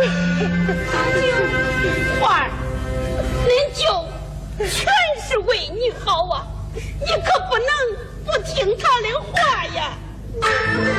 阿舅，花儿，恁舅全是为你好啊，你可不能不听他的话。